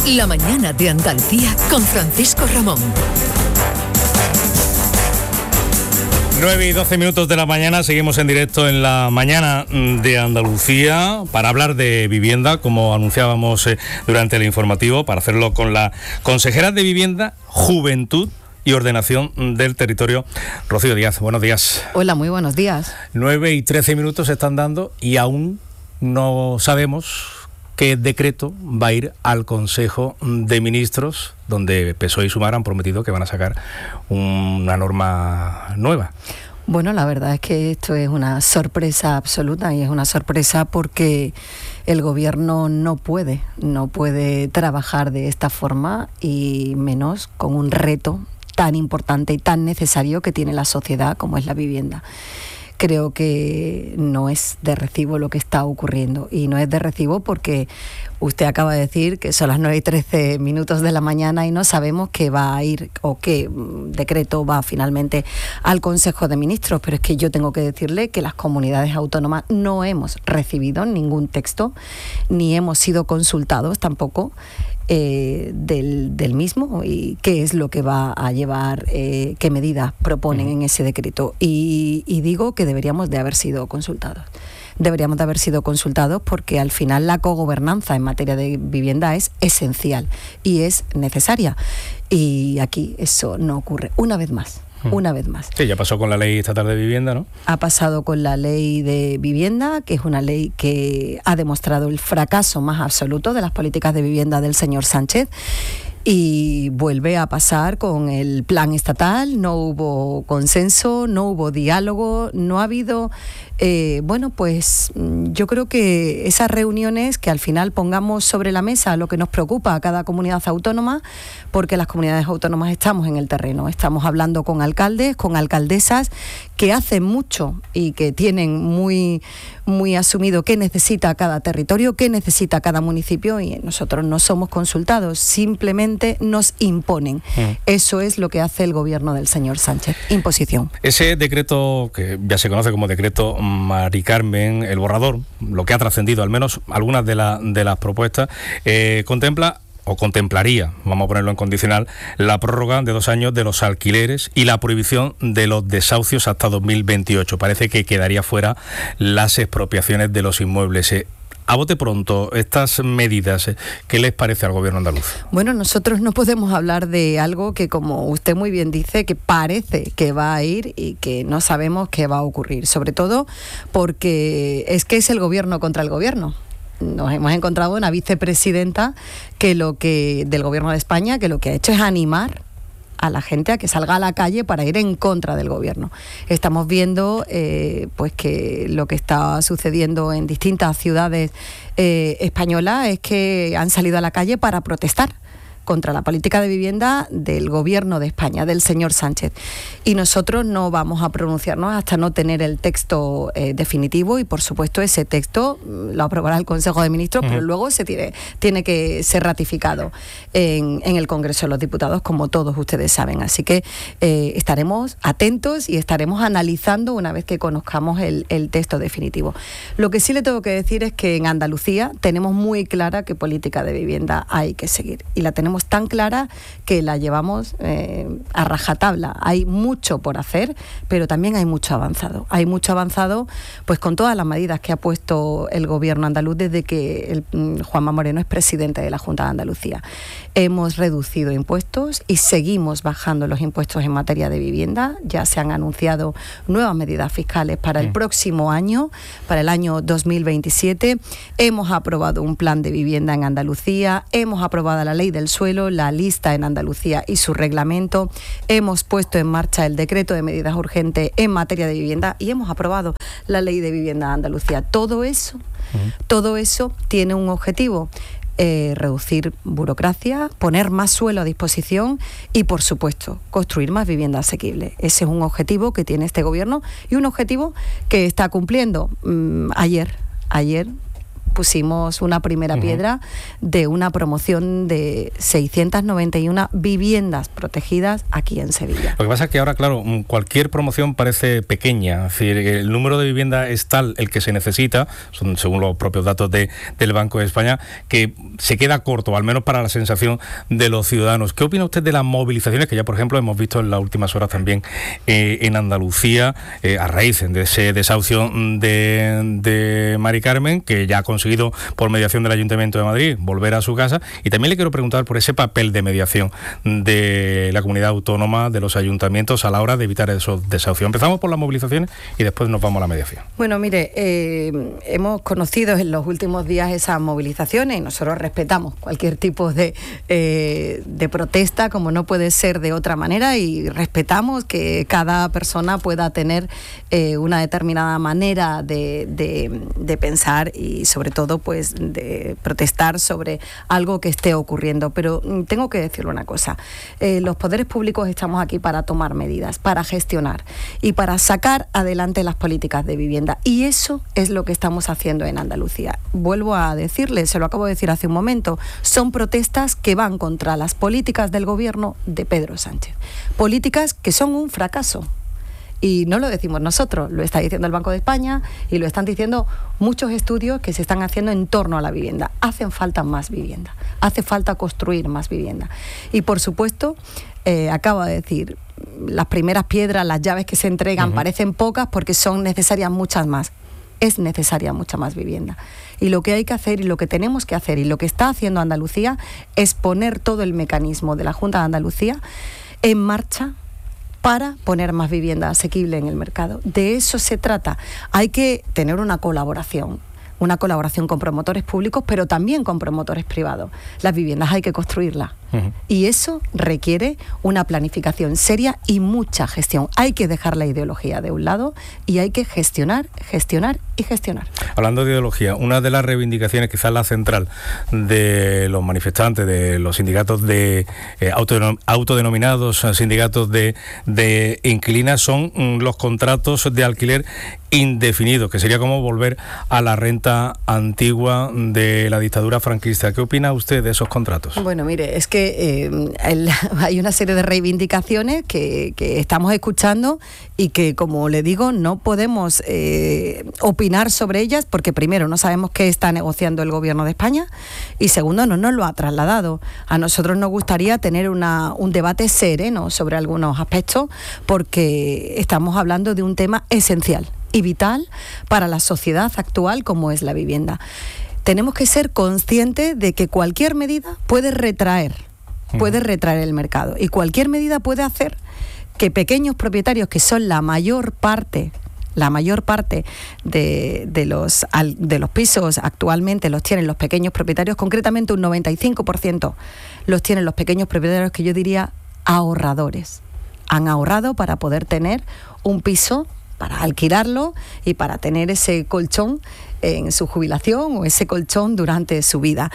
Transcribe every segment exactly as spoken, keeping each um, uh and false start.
La mañana de Andalucía con Francisco Ramón. nueve y doce minutos de la mañana, seguimos en directo en la mañana de Andalucía para hablar de vivienda, como anunciábamos eh, durante el informativo, para hacerlo con la consejera de Vivienda, Juventud y Ordenación del Territorio, Rocío Díaz. Buenos días. Hola, muy buenos días. nueve y trece minutos se están dando y aún no sabemos qué decreto va a ir al Consejo de Ministros, donde P S O E y Sumar han prometido que van a sacar una norma nueva. Bueno, la verdad es que esto es una sorpresa absoluta y es una sorpresa porque el Gobierno no puede, no puede trabajar de esta forma y menos con un reto tan importante y tan necesario que tiene la sociedad como es la vivienda. Creo que no es de recibo lo que está ocurriendo y no es de recibo porque usted acaba de decir que son las nueve y trece minutos de la mañana y no sabemos qué va a ir o qué decreto va finalmente al Consejo de Ministros, pero es que yo tengo que decirle que las comunidades autónomas no hemos recibido ningún texto ni hemos sido consultados tampoco Eh, del, del mismo y qué es lo que va a llevar, eh, qué medidas proponen en ese decreto. Y, y digo que deberíamos de haber sido consultados. Deberíamos de haber sido consultados porque al final la cogobernanza en materia de vivienda es esencial y es necesaria. Y aquí eso no ocurre. Una vez más. Una vez más. Sí, ya pasó con la ley estatal de vivienda, ¿no? Ha pasado con la ley de vivienda, que es una ley que ha demostrado el fracaso más absoluto de las políticas de vivienda del señor Sánchez. Y vuelve a pasar con el plan estatal, no hubo consenso, no hubo diálogo, no ha habido, eh, bueno, pues yo creo que esas reuniones que al final pongamos sobre la mesa lo que nos preocupa a cada comunidad autónoma, porque las comunidades autónomas estamos en el terreno, estamos hablando con alcaldes, con alcaldesas que hacen mucho y que tienen muy, muy asumido qué necesita cada territorio, qué necesita cada municipio y nosotros no somos consultados, simplemente nos imponen. Mm. Eso es lo que hace el gobierno del señor Sánchez, imposición. Ese decreto, que ya se conoce como decreto Mari Carmen, el borrador, lo que ha trascendido, al menos algunas de, la, de las propuestas, eh, contempla o contemplaría, vamos a ponerlo en condicional, la prórroga de dos años de los alquileres y la prohibición de los desahucios hasta dos mil veintiocho. Parece que quedaría fuera las expropiaciones de los inmuebles. A bote pronto, estas medidas, ¿qué les parece al gobierno andaluz? Bueno, nosotros no podemos hablar de algo que, como usted muy bien dice, que parece que va a ir y que no sabemos qué va a ocurrir. Sobre todo porque es que es el gobierno contra el gobierno. Nos hemos encontrado una vicepresidenta que lo que del gobierno de España que lo que ha hecho es animar a la gente a que salga a la calle para ir en contra del gobierno. Estamos viendo eh, pues que lo que está sucediendo en distintas ciudades eh, españolas es que han salido a la calle para protestar contra la política de vivienda del gobierno de España, del señor Sánchez. Y nosotros no vamos a pronunciarnos hasta no tener el texto eh, definitivo y, por supuesto, ese texto lo aprobará el Consejo de Ministros, uh-huh. pero luego se tiene, tiene que ser ratificado en, en el Congreso de los Diputados, como todos ustedes saben. Así que eh, estaremos atentos y estaremos analizando una vez que conozcamos el, el texto definitivo. Lo que sí le tengo que decir es que en Andalucía tenemos muy clara qué política de vivienda hay que seguir y la tenemos tan clara que la llevamos eh, a rajatabla. Hay mucho por hacer, pero también hay mucho avanzado. Hay mucho avanzado pues con todas las medidas que ha puesto el gobierno andaluz desde que el, Juanma Moreno es presidente de la Junta de Andalucía. Hemos reducido impuestos y seguimos bajando los impuestos en materia de vivienda. Ya se han anunciado nuevas medidas fiscales para el próximo año, para el año dos mil veintisiete. Hemos aprobado un plan de vivienda en Andalucía, hemos aprobado la ley del suelo, la lista en Andalucía y su reglamento, hemos puesto en marcha el decreto de medidas urgentes en materia de vivienda y hemos aprobado la ley de vivienda de Andalucía. Todo eso, uh-huh. todo eso tiene un objetivo. Eh, reducir burocracia, poner más suelo a disposición y, por supuesto, construir más vivienda asequible. Ese es un objetivo que tiene este gobierno y un objetivo que está cumpliendo. Mm, ayer, ayer pusimos una primera uh-huh. piedra de una promoción de seiscientas noventa y una viviendas protegidas aquí en Sevilla. Lo que pasa es que ahora, claro, cualquier promoción parece pequeña, es decir, el número de viviendas es tal el que se necesita, son según los propios datos de, del Banco de España, que se queda corto, al menos para la sensación de los ciudadanos. ¿Qué opina usted de las movilizaciones que ya, por ejemplo, hemos visto en las últimas horas también eh, en Andalucía, eh, a raíz de ese desahucio de, de Mari Carmen, que ya ha conseguido, por mediación del Ayuntamiento de Madrid, volver a su casa? Y también le quiero preguntar por ese papel de mediación de la comunidad autónoma, de los ayuntamientos a la hora de evitar esos desahucios. Empezamos por las movilizaciones y después nos vamos a la mediación. Bueno, mire, eh, hemos conocido en los últimos días esas movilizaciones y nosotros respetamos cualquier tipo de, eh, de protesta, como no puede ser de otra manera, y respetamos que cada persona pueda tener eh, una determinada manera de, de, de pensar y sobre todo pues de protestar sobre algo que esté ocurriendo. Pero tengo que decirle una cosa, eh, los poderes públicos estamos aquí para tomar medidas, para gestionar y para sacar adelante las políticas de vivienda, y eso es lo que estamos haciendo en Andalucía. Vuelvo a decirle, se lo acabo de decir hace un momento, son protestas que van contra las políticas del gobierno de Pedro Sánchez, políticas que son un fracaso. Y no lo decimos nosotros, lo está diciendo el Banco de España y lo están diciendo muchos estudios que se están haciendo en torno a la vivienda. Hacen falta más vivienda, hace falta construir más vivienda. Y por supuesto, eh, acabo de decir, las primeras piedras, las llaves que se entregan uh-huh. parecen pocas porque son necesarias muchas más. Es necesaria mucha más vivienda. Y lo que hay que hacer y lo que tenemos que hacer y lo que está haciendo Andalucía es poner todo el mecanismo de la Junta de Andalucía en marcha para poner más vivienda asequible en el mercado. De eso se trata. Hay que tener una colaboración, una colaboración con promotores públicos, pero también con promotores privados. Las viviendas hay que construirlas. Uh-huh. Y eso requiere una planificación seria y mucha gestión. Hay que dejar la ideología de un lado y hay que gestionar, gestionar y gestionar. Hablando de ideología, una de las reivindicaciones, quizás la central, de los manifestantes, de los sindicatos de eh, autodenom- autodenominados sindicatos de, de inquilinas, son mm, los contratos de alquiler indefinidos, que sería como volver a la renta antigua de la dictadura franquista. ¿Qué opina usted de esos contratos? Bueno, mire, es que eh, el, hay una serie de reivindicaciones que, que estamos escuchando y que, como le digo, no podemos eh, opinar sobre ellas porque, primero, no sabemos qué está negociando el Gobierno de España y, segundo, no nos lo ha trasladado. A nosotros nos gustaría tener una, un debate sereno sobre algunos aspectos porque estamos hablando de un tema esencial y vital para la sociedad actual como es la vivienda. Tenemos que ser conscientes de que cualquier medida puede retraer, puede retraer el mercado y cualquier medida puede hacer que pequeños propietarios, que son la mayor parte, la mayor parte de, de, los, de los pisos actualmente los tienen los pequeños propietarios, concretamente un noventa y cinco por ciento los tienen los pequeños propietarios, que yo diría ahorradores. Han ahorrado para poder tener un piso, para alquilarlo y para tener ese colchón en su jubilación o ese colchón durante su vida.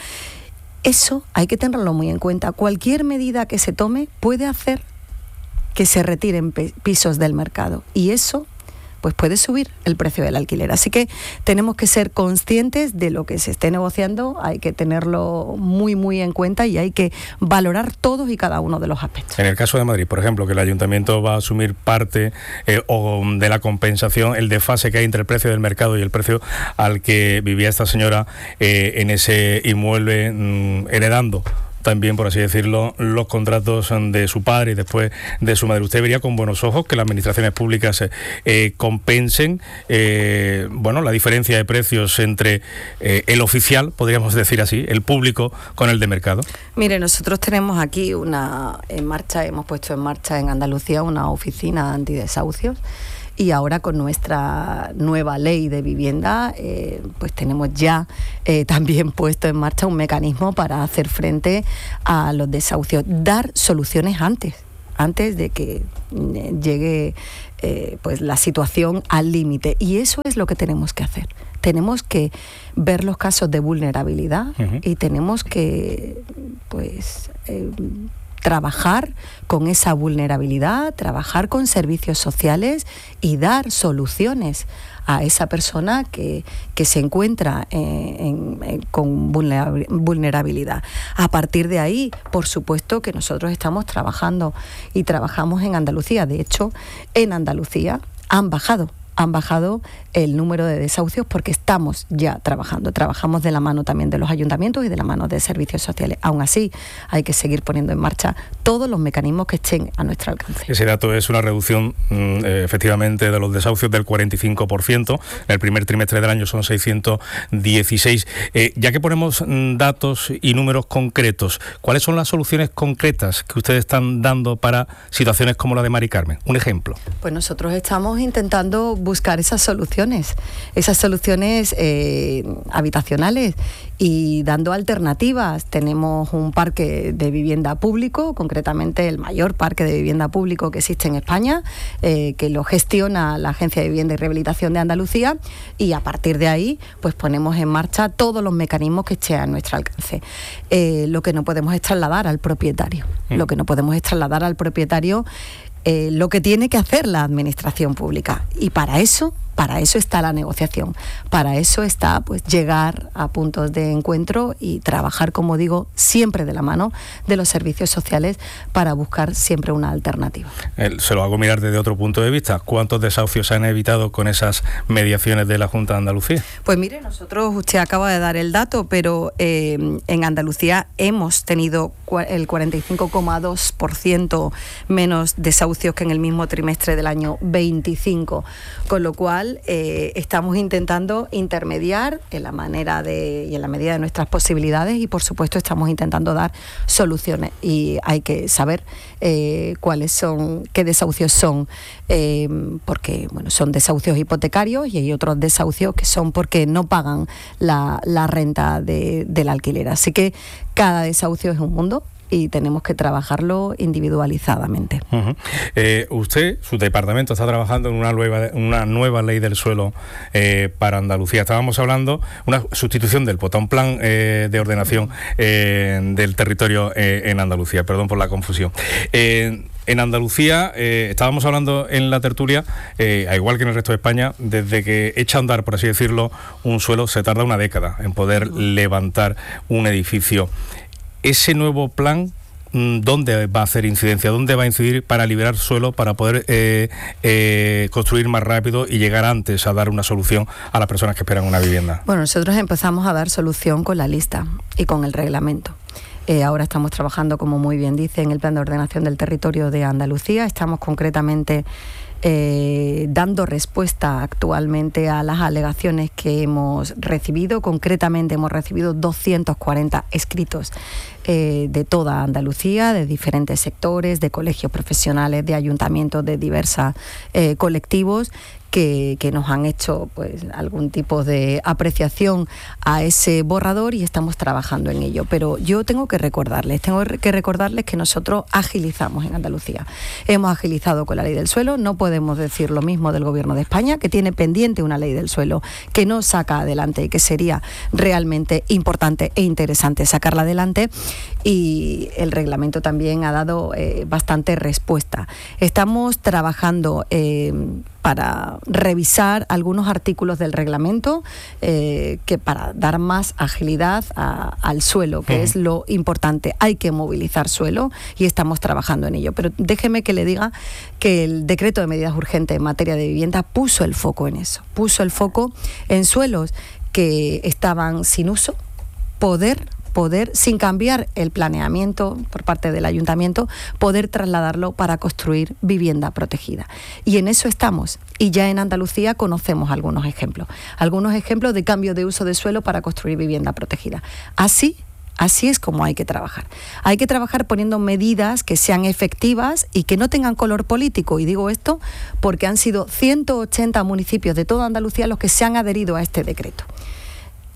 Eso hay que tenerlo muy en cuenta. Cualquier medida que se tome puede hacer que se retiren pisos del mercado y eso pues puede subir el precio del alquiler. Así que tenemos que ser conscientes de lo que se esté negociando, hay que tenerlo muy, muy en cuenta y hay que valorar todos y cada uno de los aspectos. En el caso de Madrid, por ejemplo, que el Ayuntamiento va a asumir parte eh, o de la compensación, el desfase que hay entre el precio del mercado y el precio al que vivía esta señora eh, en ese inmueble mmm, heredando también, por así decirlo, los contratos de su padre y después de su madre. ¿Usted vería con buenos ojos que las administraciones públicas eh, compensen eh, bueno, la diferencia de precios entre eh, el oficial, podríamos decir así, el público, con el de mercado? Mire, nosotros tenemos aquí una en marcha, hemos puesto en marcha en Andalucía una oficina antidesahucios. Y ahora con nuestra nueva ley de vivienda, eh, pues tenemos ya eh, también puesto en marcha un mecanismo para hacer frente a los desahucios, dar soluciones antes, antes de que eh, llegue eh, pues la situación al límite. Y eso es lo que tenemos que hacer. Tenemos que ver los casos de vulnerabilidad uh-huh. y tenemos que pues eh, trabajar con esa vulnerabilidad, trabajar con servicios sociales y dar soluciones a esa persona que, que se encuentra eh, en, en, con vulnerabilidad. A partir de ahí, por supuesto que nosotros estamos trabajando y trabajamos en Andalucía. De hecho, en Andalucía han bajado. han bajado el número de desahucios porque estamos ya trabajando. Trabajamos de la mano también de los ayuntamientos y de la mano de servicios sociales. Aún así, hay que seguir poniendo en marcha todos los mecanismos que estén a nuestro alcance. Ese dato es una reducción, mm, efectivamente, de los desahucios del cuarenta y cinco por ciento. En el primer trimestre del año son seiscientos dieciséis. Eh, ya que ponemos mm, datos y números concretos, ¿cuáles son las soluciones concretas que ustedes están dando para situaciones como la de Mari Carmen? Un ejemplo. Pues nosotros estamos intentando buscar esas soluciones, esas soluciones eh, habitacionales y dando alternativas. Tenemos un parque de vivienda público, concretamente el mayor parque de vivienda público que existe en España, eh, que lo gestiona la Agencia de Vivienda y Rehabilitación de Andalucía, y a partir de ahí pues ponemos en marcha todos los mecanismos que estén a nuestro alcance. Eh, lo que no podemos es trasladar al propietario, mm. lo que no podemos es trasladar al propietario Eh, lo que tiene que hacer la administración pública, y para eso para eso está la negociación, para eso está pues llegar a puntos de encuentro y trabajar, como digo, siempre de la mano de los servicios sociales para buscar siempre una alternativa. Eh, se lo hago mirar desde otro punto de vista. ¿Cuántos desahucios se han evitado con esas mediaciones de la Junta de Andalucía? Pues mire, nosotros, usted acaba de dar el dato, pero eh, en Andalucía hemos tenido el cuarenta y cinco coma dos por ciento menos desahucios que en el mismo trimestre del año veinticinco, con lo cual Eh, estamos intentando intermediar en la manera de y en la medida de nuestras posibilidades, y por supuesto estamos intentando dar soluciones, y hay que saber eh, cuáles son, qué desahucios son, eh, porque bueno, son desahucios hipotecarios y hay otros desahucios que son porque no pagan la, la renta de, del alquiler. Así que cada desahucio es un mundo y tenemos que trabajarlo individualizadamente. Uh-huh. Eh, usted, su departamento, está trabajando en una nueva, una nueva ley del suelo eh, para Andalucía. Estábamos hablando una sustitución del POTA, un plan eh, de ordenación eh, del territorio eh, en Andalucía. Perdón por la confusión. Eh, En Andalucía, eh, estábamos hablando en la tertulia, eh, al igual que en el resto de España, desde que echa a andar, por así decirlo, un suelo, se tarda una década en poder uh-huh. levantar un edificio. Ese nuevo plan, ¿dónde va a hacer incidencia? ¿Dónde va a incidir para liberar suelo, para poder eh, eh, construir más rápido y llegar antes a dar una solución a las personas que esperan una vivienda? Bueno, nosotros empezamos a dar solución con la lista y con el reglamento. Eh, ahora estamos trabajando, como muy bien dice, en el Plan de Ordenación del Territorio de Andalucía. Estamos concretamente eh, dando respuesta actualmente a las alegaciones que hemos recibido. Concretamente hemos recibido doscientos cuarenta escritos eh, de toda Andalucía, de diferentes sectores, de colegios profesionales, de ayuntamientos, de diversos eh, colectivos, Que, que nos han hecho pues algún tipo de apreciación a ese borrador, y estamos trabajando en ello. Pero yo tengo que recordarles, tengo que recordarles que nosotros agilizamos en Andalucía. Hemos agilizado con la ley del suelo. No podemos decir lo mismo del Gobierno de España, que tiene pendiente una ley del suelo que no saca adelante y que sería realmente importante e interesante sacarla adelante. Y el reglamento también ha dado eh, bastante respuesta. Estamos trabajando eh, para revisar algunos artículos del reglamento eh, que para dar más agilidad a, al suelo, que uh-huh. es lo importante. Hay que movilizar suelo y estamos trabajando en ello. Pero déjeme que le diga que el decreto de medidas urgentes en materia de vivienda puso el foco en eso, puso el foco en suelos que estaban sin uso, poder poder, sin cambiar el planeamiento por parte del ayuntamiento, poder trasladarlo para construir vivienda protegida. Y en eso estamos. Y ya en Andalucía conocemos algunos ejemplos. Algunos ejemplos de cambio de uso de suelo para construir vivienda protegida. Así, así es como hay que trabajar. Hay que trabajar poniendo medidas que sean efectivas y que no tengan color político. Y digo esto porque han sido ciento ochenta municipios de toda Andalucía los que se han adherido a este decreto.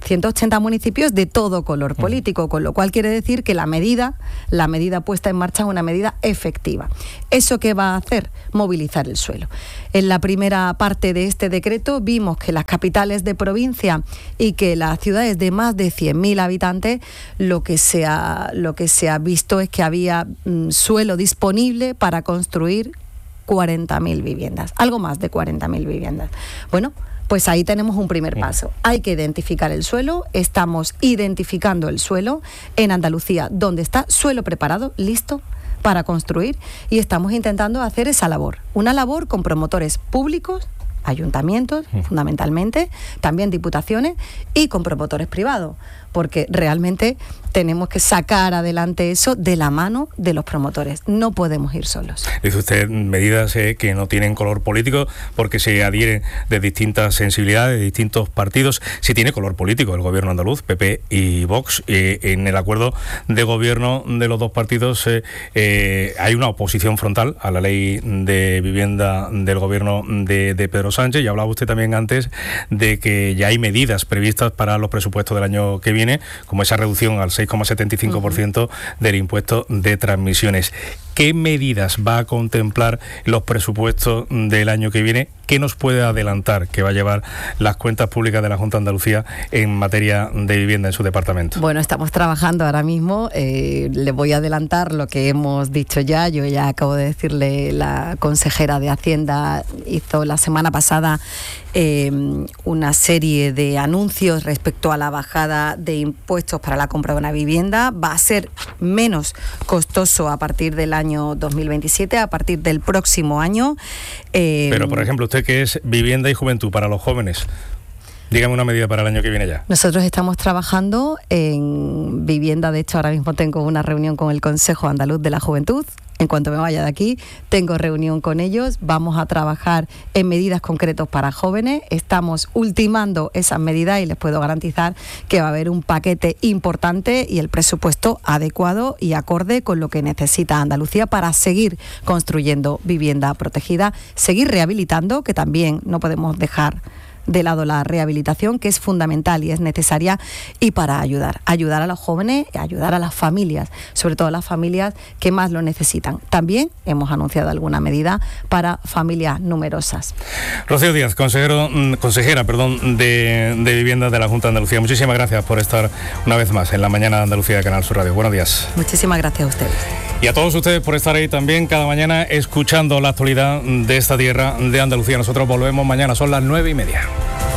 ciento ochenta municipios de todo color político, con lo cual quiere decir que la medida, la medida puesta en marcha es una medida efectiva. ¿Eso qué va a hacer? Movilizar el suelo. En la primera parte de este decreto vimos que las capitales de provincia y que las ciudades de más de cien mil habitantes, lo que se ha, lo que se ha visto es que había mm, suelo disponible para construir cuarenta mil viviendas, algo más de cuarenta mil viviendas. Bueno, pues ahí tenemos un primer paso. Hay que identificar el suelo, estamos identificando el suelo en Andalucía, donde está suelo preparado, listo para construir, y estamos intentando hacer esa labor, una labor con promotores públicos, ayuntamientos, mm. fundamentalmente, también diputaciones y con promotores privados, porque realmente tenemos que sacar adelante eso de la mano de los promotores. No podemos ir solos. Dice usted medidas eh, que no tienen color político porque se adhieren de distintas sensibilidades, de distintos partidos. Sí tiene color político el gobierno andaluz, P P y Vox. Eh, en el acuerdo de gobierno de los dos partidos eh, eh, hay una oposición frontal a la ley de vivienda del gobierno de, de Pedro Sánchez. Y hablaba usted también antes de que ya hay medidas previstas para los presupuestos del año que viene, como esa reducción al seis coma setenta y cinco por ciento uh-huh. del impuesto de transmisiones. ¿Qué medidas va a contemplar los presupuestos del año que viene? ¿Qué nos puede adelantar que va a llevar las cuentas públicas de la Junta de Andalucía en materia de vivienda en su departamento? Bueno, estamos trabajando ahora mismo. Eh, le voy a adelantar lo que hemos dicho ya. Yo ya acabo de decirle, la consejera de Hacienda hizo la semana pasada eh, una serie de anuncios respecto a la bajada de impuestos para la compra de una vivienda. Va a ser menos costoso a partir del año dos mil veintisiete, a partir del próximo año. Eh, Pero, por ejemplo, usted que es vivienda y juventud para los jóvenes, dígame una medida para el año que viene ya. Nosotros estamos trabajando en vivienda. De hecho, ahora mismo tengo una reunión con el Consejo Andaluz de la Juventud. En cuanto me vaya de aquí, tengo reunión con ellos. Vamos a trabajar en medidas concretas para jóvenes. Estamos ultimando esas medidas y les puedo garantizar que va a haber un paquete importante y el presupuesto adecuado y acorde con lo que necesita Andalucía para seguir construyendo vivienda protegida, seguir rehabilitando, que también no podemos dejar de lado la rehabilitación, que es fundamental y es necesaria, y para ayudar, ayudar a los jóvenes, ayudar a las familias, sobre todo las familias que más lo necesitan. También hemos anunciado alguna medida para familias numerosas. Rocío Díaz, consejero, consejera perdón, de, de Vivienda de la Junta de Andalucía, muchísimas gracias por estar una vez más en la mañana de Andalucía de Canal Sur Radio. Buenos días. Muchísimas gracias a ustedes. Y a todos ustedes por estar ahí también cada mañana escuchando la actualidad de esta tierra de Andalucía. Nosotros volvemos mañana, son las nueve y media.